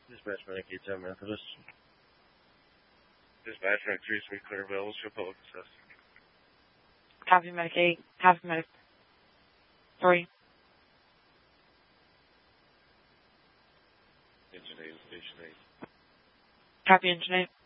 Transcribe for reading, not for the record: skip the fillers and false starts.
Dispatch Medic 810 Methodist. Dispatch Medic 3 Sweet Clear Bills for public assist. Copy Medic 8. Copy Medic 3. Engine 8, Station 8. Copy Engine 8.